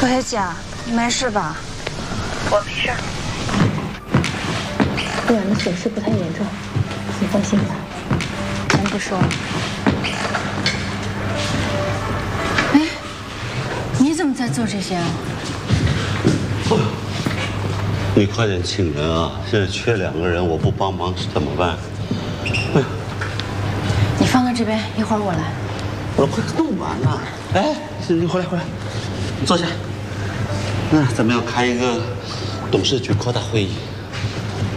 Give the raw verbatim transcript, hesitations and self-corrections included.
涂黑姐，你没事吧？ 我没事。 陆然的损失不太严重，你放心吧。 咱不说了。哎，你怎么在做这些啊？ 你快点请人啊！现在缺两个人，我不帮忙怎么办？哎， 你放在这边，一会儿我来。 我快弄完了。哎，你回来回来，你坐下。那咱们要开一个董事局扩大会议。